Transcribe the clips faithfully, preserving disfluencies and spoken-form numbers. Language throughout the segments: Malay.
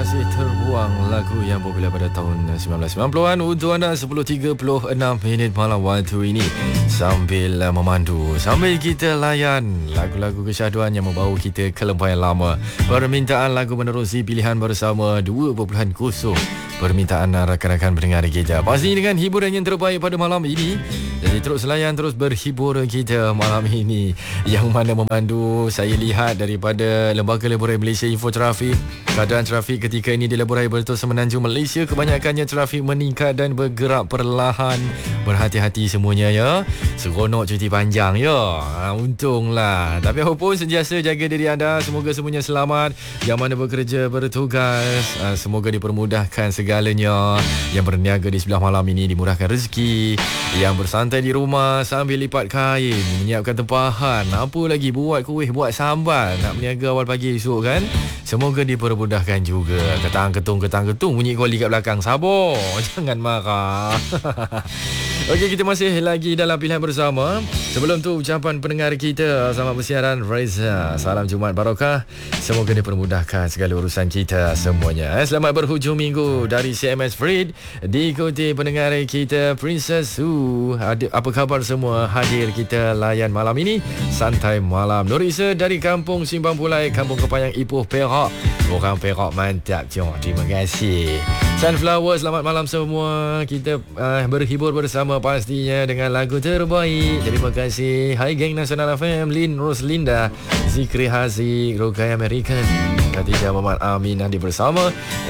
Kasih Terbuang, lagu yang popular pada tahun sembilan belas sembilan puluhan untuk anda sepuluh tiga puluh enam minit malam waktu ini. Sambil memandu, sambil kita layan lagu-lagu kesyahduan yang membawa kita ke lempah yang lama. Permintaan lagu menerusi pilihan bersama dua titik kosong permintaan rakan-rakan pendengar kita. Pasti dengan hiburan yang terbaik pada malam ini. Jadi terus layan, terus berhibur kita malam ini. Yang mana memandu, saya lihat daripada Lembaga Leburai Malaysia Info Trafik, keadaan trafik ketika ini di Leburai Bertus Semenanjung Malaysia, kebanyakannya trafik meningkat dan bergerak perlahan. Berhati-hati semuanya ya. Seronok cuti panjang ya. Ha, untunglah. Tapi apapun, sentiasa jaga diri anda. Semoga semuanya selamat. Yang mana bekerja, bertugas, ha, semoga dipermudahkan segalanya. Yang berniaga di sebelah malam ini dimurahkan rezeki. Yang bersantai di rumah sambil lipat kain, menyiapkan tempahan, apa lagi, buat kuih, buat sambal, nak berniaga awal pagi esok kan. Semoga dipermudahkan juga. Ketang-ketung, ketang-ketung bunyi kuali kat belakang. Sabar, jangan marah. Okey, kita masih lagi dalam pilihan bersama. Sebelum tu, ucapan pendengar kita selamat bersiaran Reza. Salam Jumaat Barakah. Semoga dipermudahkan segala urusan kita semuanya. Selamat berhujung minggu dari C M S Fred. Diikuti pendengar kita Princess Su. Apa khabar semua? Hadir kita layan malam ini. Santai malam. Nurisa dari Kampung Simpang Pulai, Kampung Kepayang Ipoh, Perak. Orang Perak mantap. Jom, terima kasih. Sunflower, selamat malam semua. Kita uh, berhibur bersama pastinya dengan lagu terbaik. Terima kasih. Hai geng Nasional F M, Lin Roslinda, Zikri Haziq, Rogai American, Khatijah Muhammad Amin Nadi bersama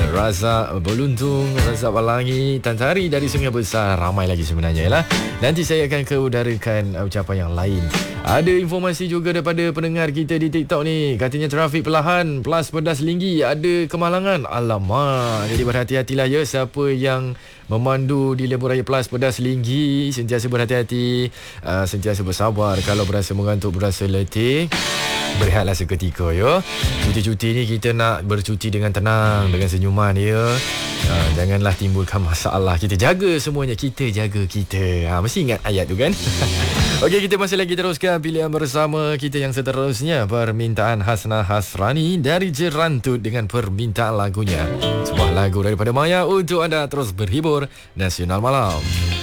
Raza Beluntung, Raza Balangi, Tantari dari Sungai Besar. Ramai lagi sebenarnya lah. Nanti saya akan keudarakan ucapan yang lain. Ada informasi juga daripada pendengar kita di TikTok ni. Katanya trafik perlahan plus pedas Linggi ada kemalangan. Alamak. Jadi berhati-hatilah ya, siapa yang memandu di Lebuh Raya Plus Pedas Linggi, sentiasa berhati-hati, uh, sentiasa bersabar. Kalau berasa mengantuk, berasa letih, berehatlah seketika ya. Cuti-cuti ni kita nak bercuti dengan tenang, dengan senyuman ya. Uh, janganlah timbulkan masalah. Kita jaga semuanya, kita jaga kita. Ha, mesti ingat ayat tu kan. Okey, kita masih lagi teruskan pilihan bersama kita yang seterusnya. Permintaan Hasna Hasrani dari Jerantut dengan permintaan lagunya. Sebuah lagu daripada Maya untuk anda terus berhibur Nasional Malam.